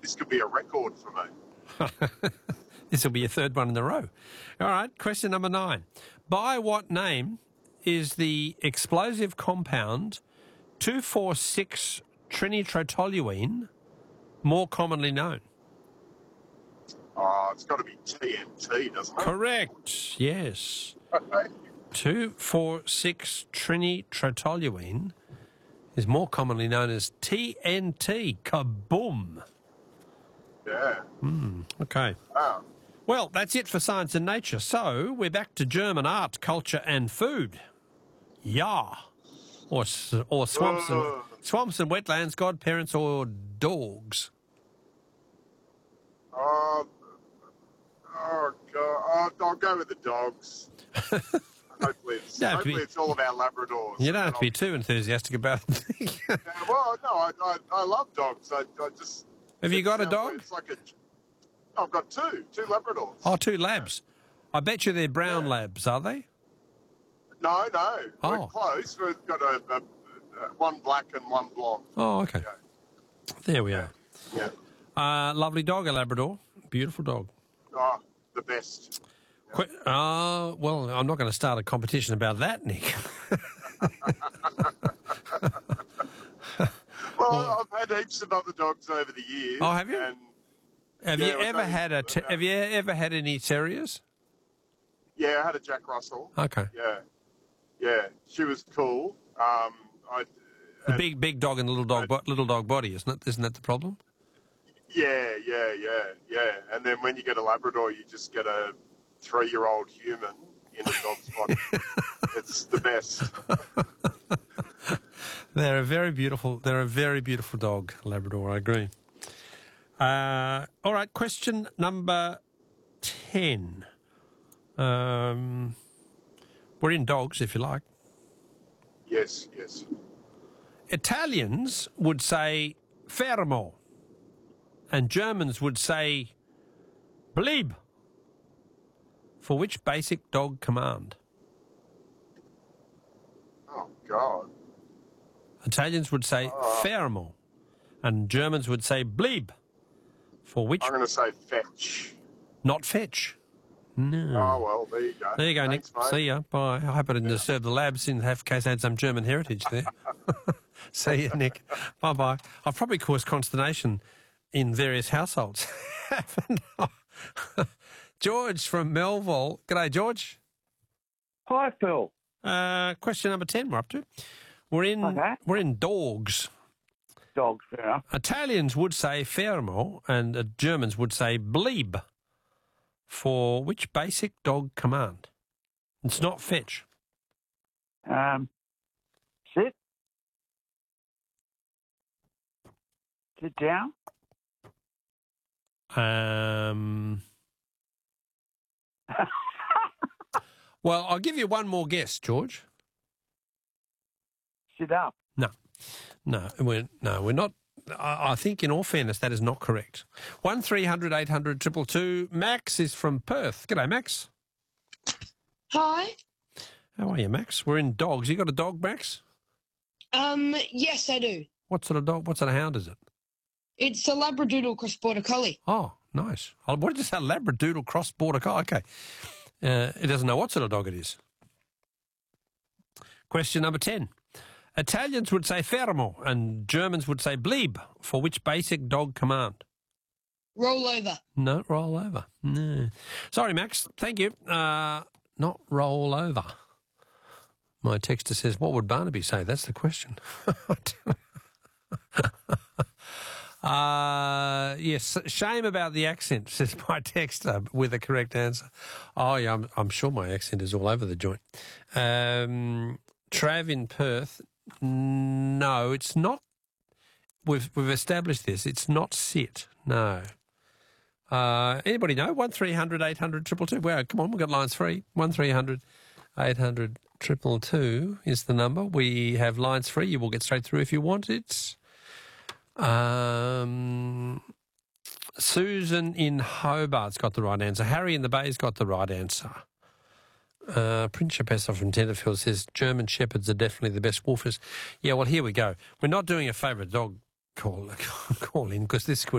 This could be a record for me. This will be a third one in a row. All right, question number 9. By what name is the explosive compound 2,4,6-trinitrotoluene more commonly known? Oh, it's got to be TNT, doesn't it? Correct, yes. 2,4,6-trinitrotoluene is more commonly known as TNT. Kaboom! Yeah. Okay. Oh. Well, that's it for science and nature. So we're back to German art, culture and food. Ja. Or swamps and wetlands, godparents or dogs. Oh, God. I'll go with the dogs. Hopefully it's all about Labradors. You don't have to be too enthusiastic about it. Well, no, I love dogs. I just... Have you got a dog? It's like I've got two Labradors. Oh, 2 labs. I bet you they're brown labs, are they? No. Oh. We're close. We've got a one black and one blonde. Oh, okay. Yeah. There we are. Yeah. Lovely dog, a Labrador. Beautiful dog. Oh, the best. Well, I'm not going to start a competition about that, Nick. Well, I've had heaps of other dogs over the years. Oh, have you? Have you ever had any terriers? Yeah, I had a Jack Russell. Okay. Yeah. She was cool. The big dog and the little dog body, isn't it? Isn't that the problem? Yeah. And then when you get a Labrador, you just get a 3-year-old human in a dog's body. It's the best. They're a very beautiful dog, Labrador. I agree. All right, question number 10. We're in dogs, if you like. Yes. Italians would say fermo, and Germans would say bleib. For which basic dog command? Oh, God. Italians would say fermo, and Germans would say bleib. For which? I'm going to say fetch. Not fetch. No. Oh, well, there you go. There you go, Thanks, Nick. mate. See ya. Bye. I hope I didn't disturb the labs in case I had some German heritage there. See you, Nick. Bye-bye. I've probably caused consternation in various households. Haven't I? George from Melville. G'day, George. Hi, Phil. Question number 10 we're up to. We're in dogs. Dogs, fair enough. Italians would say fermo and Germans would say bleib. For which basic dog command? It's not fetch. Sit. Sit down. Well, I'll give you one more guess, George. Sit up. No, we're not. I think, in all fairness, that is not correct. 1300 800 222. Max is from Perth. G'day, Max. Hi. How are you, Max? We're in dogs. You got a dog, Max? Yes, I do. What sort of dog? What sort of hound is it? It's a Labradoodle cross border collie. Oh, nice. What did you say? Labradoodle cross border collie. Okay. It doesn't know what sort of dog it is. Question number 10. Italians would say fermo and Germans would say bleib. For which basic dog command? Roll over. No, roll over. No. Sorry, Max. Thank you. Not roll over. My texter says, what would Barnaby say? That's the question. Yes, shame about the accent, says my texter with a correct answer. Oh, yeah, I'm sure my accent is all over the joint. Trav in Perth, no, it's not. We've established this. It's not sit, no. Anybody know? 1300 800 222. Well, come on, we've got lines free. 1300 800 222 is the number. We have lines free. You will get straight through if you want it. Susan in Hobart's got the right answer. Harry in the Bay's got the right answer. Prince Chapessa from Tenterfield says German Shepherds are definitely the best wolfers. Yeah, well, here we go. We're not doing a favourite dog call in because this could